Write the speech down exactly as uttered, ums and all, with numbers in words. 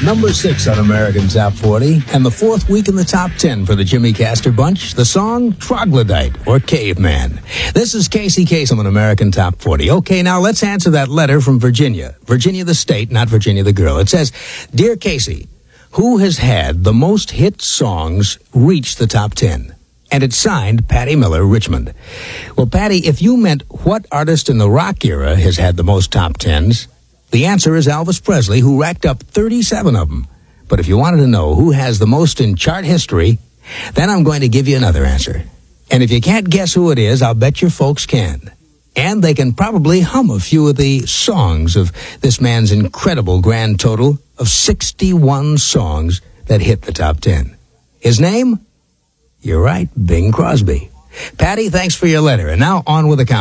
Number six on American Top forty, and the fourth week in the top ten for the Jimmy Castor Bunch, the song Troglodyte, or Caveman. This is Casey Kasem on American Top forty. Okay, now let's answer that letter from Virginia. Virginia the state, not Virginia the girl. It says, Dear Casey, who has had the most hit songs reach the top ten? And it's signed Patty Miller, Richmond. Well, Patty, if you meant what artist in the rock era has had the most top tens, the answer is Elvis Presley, who racked up thirty-seven of them. But if you wanted to know who has the most in chart history, then I'm going to give you another answer. And if you can't guess who it is, I'll bet your folks can. And they can probably hum a few of the songs of this man's incredible grand total of sixty-one songs that hit the top ten. His name? You're right, Bing Crosby. Patty, thanks for your letter. And now on with the count.